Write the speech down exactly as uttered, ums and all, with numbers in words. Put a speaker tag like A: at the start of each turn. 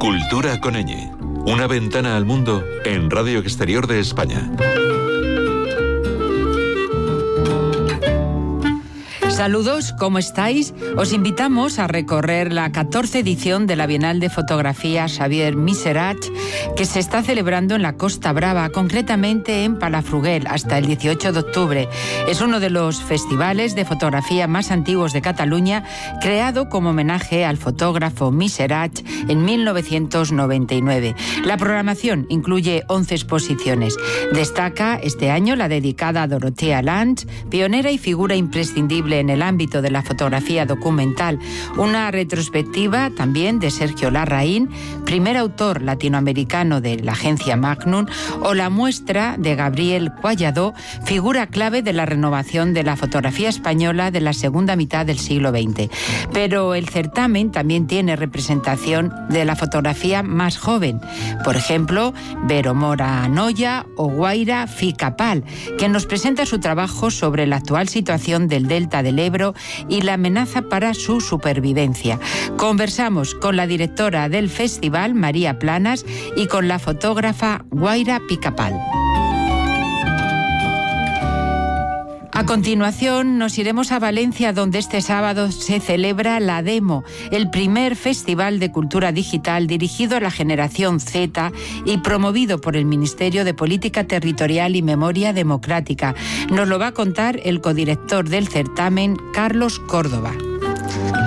A: Cultura con ñ. Una ventana al mundo en Radio Exterior de España.
B: Saludos, ¿cómo estáis? Os invitamos a recorrer la catorce edición de la Bienal de Fotografía Xavier Miserach, que se está celebrando en la Costa Brava, concretamente en Palafrugell, hasta el dieciocho de octubre. Es uno de los festivales de fotografía más antiguos de Cataluña, creado como homenaje al fotógrafo Miserach en mil novecientos noventa y nueve. La programación incluye once exposiciones. Destaca este año la dedicada a Dorothea Lange, pionera y figura imprescindible en en el ámbito de la fotografía documental, una retrospectiva también de Sergio Larraín, primer autor latinoamericano de la agencia Magnum, o la muestra de Gabriel Collado, figura clave de la renovación de la fotografía española de la segunda mitad del siglo veinte. Pero el certamen también tiene representación de la fotografía más joven, por ejemplo, Vero Mora Noya o Guaira Ficapal, que nos presenta su trabajo sobre la actual situación del delta del Ebro y la amenaza para su supervivencia. Conversamos con la directora del festival, María Planas, y con la fotógrafa Guaira Ficapal. A continuación nos iremos a Valencia, donde este sábado se celebra la Demo, el primer festival de cultura digital dirigido a la generación Z y promovido por el Ministerio de Política Territorial y Memoria Democrática. Nos lo va a contar el codirector del certamen, Carlos Córdoba.